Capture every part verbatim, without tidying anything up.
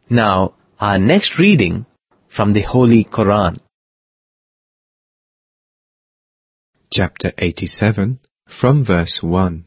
Now, our next reading from the Holy Quran. Chapter eighty-seven, from verse one.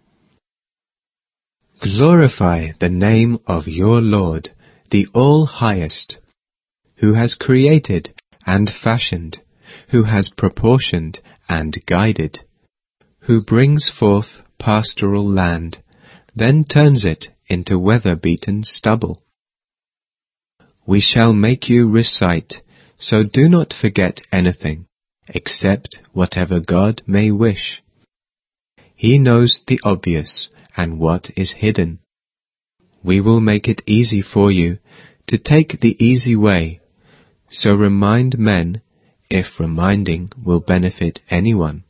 Glorify the name of your Lord, the All-Highest, who has created and fashioned, who has proportioned and guided, who brings forth pastoral land, then turns it into weather-beaten stubble. We shall make you recite, so do not forget anything, except whatever God may wish. He knows the obvious and what is hidden. We will make it easy for you to take the easy way, so remind men, if reminding will benefit anyone.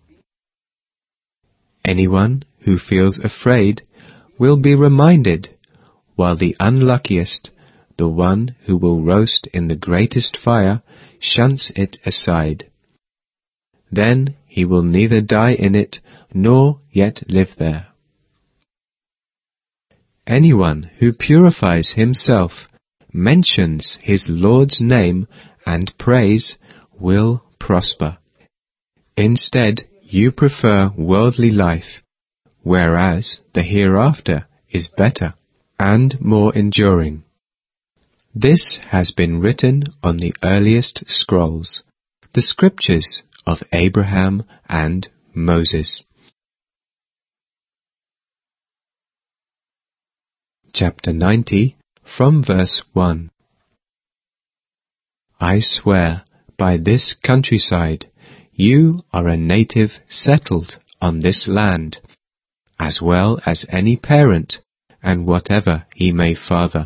Anyone who feels afraid will be reminded, while the unluckiest, the one who will roast in the greatest fire, shunts it aside. Then he will neither die in it, nor yet live there. Anyone who purifies himself, mentions his Lord's name, and prays, will prosper. Instead, you prefer worldly life, whereas the hereafter is better and more enduring. This has been written on the earliest scrolls, the scriptures of Abraham and Moses. Chapter ninety, from verse one. I swear by this countryside, you are a native settled on this land, as well as any parent and whatever he may father.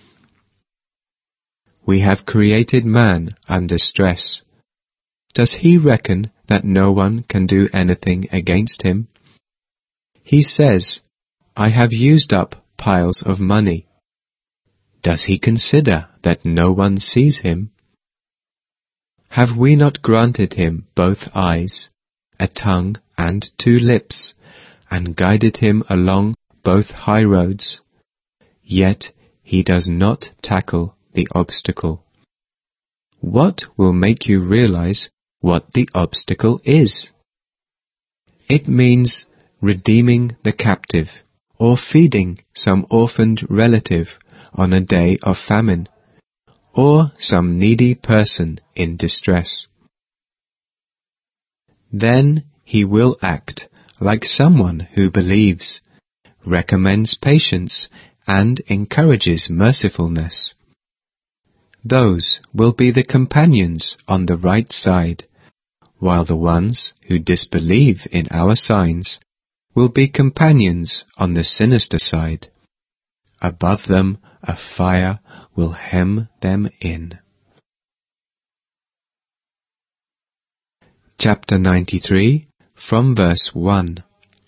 We have created man under stress. Does he reckon that no one can do anything against him? He says, I have used up piles of money. Does he consider that no one sees him? Have we not granted him both eyes, a tongue and two lips, and guided him along both high roads? Yet he does not tackle the obstacle. What will make you realize what the obstacle is? It means redeeming the captive, or feeding some orphaned relative on a day of famine, or some needy person in distress. Then he will act like someone who believes, recommends patience, and encourages mercifulness. Those will be the companions on the right side, while the ones who disbelieve in our signs will be companions on the sinister side. Above them a fire will hem them in. Chapter ninety-three, from verse one.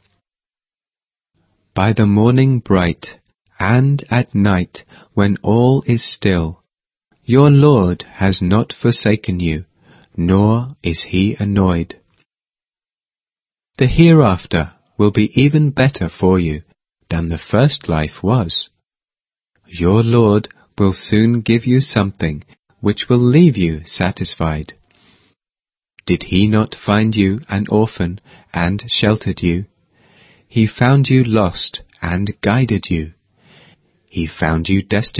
By the morning bright, and at night when all is still, your Lord has not forsaken you, nor is he annoyed. The hereafter will be even better for you than the first life was. Your Lord will soon give you something which will leave you satisfied. Did he not find you an orphan and sheltered you? He found you lost and guided you. He found you destitute